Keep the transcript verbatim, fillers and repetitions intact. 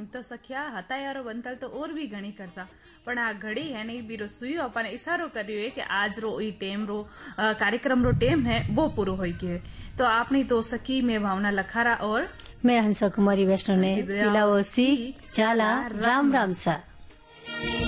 तो सखिया हता यारो बनतल तो और भी घणी करता पण आ घड़ी है नहीं बीरो सुयो अपन इशारो करियो है कि आज रो ई टेम रो अ, कार्यक्रम रो टेम है वो पूरो होई के तो आपनी तो सखी में भावना लखारा और मैं हंसा कुमारी वैष्णव ने दिलाओ सी चाला राम राम सा।